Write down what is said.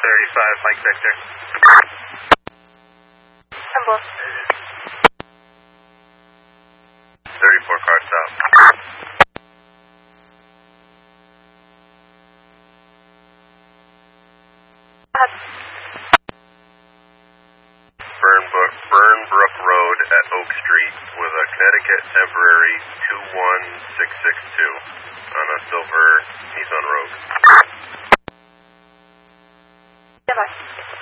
35, Mike Victor. Symbol. 34 car stop. Burnbrook Road at Oak Street with a Connecticut temporary 21662 on a silver Nissan Rogue. Goodbye.